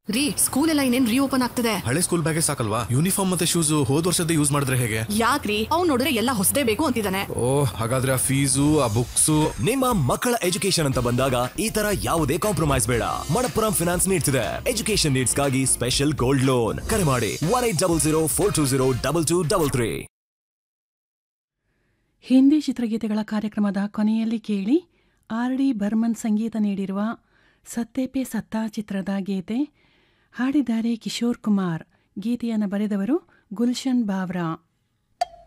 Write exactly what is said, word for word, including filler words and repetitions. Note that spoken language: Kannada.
ರೀ, ಸ್ಕೂಲ್ ಎಲ್ಲ ಇನ್ನೇನ್ ರೀಓಪನ್ ಆಗ್ತದೆ. ಹಳೆ ಸ್ಕೂಲ್ ಬ್ಯಾಗೇ ಸಾಕಲ್ವಾ? ಯೂನಿಫಾರ್ಮ್ ಮತ್ತೆ ಶೂಸ್ ಹೋದ್ ವರ್ಷದ ಯೂಸ್ ಮಾಡಿದ್ರೆ ಹೇಗೆ? ಯಾಕ್ರಿ, ಅವ್ನು ನೋಡಿದ್ರೆ ಎಲ್ಲ ಹೊಸದೇ ಬೇಕು ಅಂತಿದ್ದಾನೆ. ಓ, ಹಾಗಾದ್ರೆ ಆ ಫೀಸು ಆ ಬುಕ್ಸ್. ನಿಮ್ಮ ಮಕ್ಕಳ ಎಜುಕೇಶನ್ ಅಂತ ಬಂದಾಗ ಈ ತರ ಯಾವುದೇ ಕಾಂಪ್ರಮೈಸ್ ಬೇಡ. ಮಣಪ್ಪುರಂ ಫಿನಾನ್ಸ್ ನೀಡ್ಸ್ ಇದೆ ಎಜುಕೇಶನ್ ನೀಡ್ಸ್ ಗಾಗಿ ಸ್ಪೆಷಲ್ ಗೋಲ್ಡ್ ಲೋನ್. ಕರೆ ಮಾಡಿ one eight double zero four two zero double two double three. Hindi ಚಿತ್ರಗೀತೆಗಳ ಕಾರ್ಯಕ್ರಮದ ಕೊನೆಯಲ್ಲಿ ಕೇಳಿ ಆರ್ ಡಿ ಬರ್ಮನ್ ಸಂಗೀತ ನೀಡಿರುವ ಸತ್ತೆ ಪೆ ಸತ್ತಾ ಚಿತ್ರದ ಗೀತೆ. ಹಾಡಿದ್ದಾರೆ ಕಿಶೋರ್ ಕುಮಾರ್. ಗೀತೆಯನ್ನು ಬರೆದವರು ಗುಲ್ಶನ್ ಬಾವ್ರಾ.